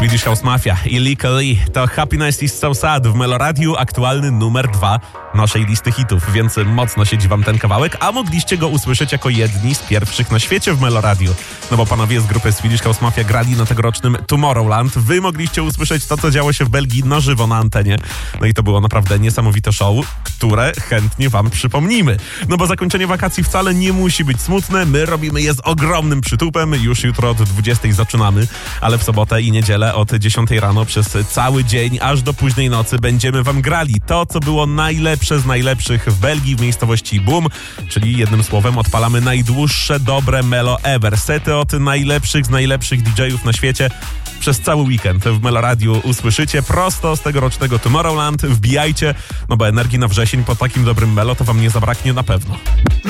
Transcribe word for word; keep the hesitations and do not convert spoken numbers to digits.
Swedish House Mafia i Lika Lee to Happiness is so sad w Meloradiu, aktualny numer dwa naszej listy hitów, więc mocno siedzi wam ten kawałek, a mogliście go usłyszeć jako jedni z pierwszych na świecie w Meloradiu. No bo panowie z grupy Swedish House Mafia grali na tegorocznym Tomorrowland. Wy mogliście usłyszeć to, co działo się w Belgii na żywo na antenie. No i to było naprawdę niesamowite show, które chętnie wam przypomnimy. No bo zakończenie wakacji wcale nie musi być smutne. My robimy je z ogromnym przytupem. Już jutro od dwudziestej zaczynamy, ale w sobotę i niedzielę od dziesiątej rano przez cały dzień aż do późnej nocy będziemy wam grali to, co było najlepsze z najlepszych w Belgii, w miejscowości Boom, czyli jednym słowem odpalamy najdłuższe dobre Melo ever. Sety od najlepszych z najlepszych D J ów na świecie. Przez cały weekend w Meloradiu usłyszycie prosto z tegorocznego Tomorrowland. Wbijajcie, no bo energii na wrzesień po takim dobrym Melo to wam nie zabraknie na pewno.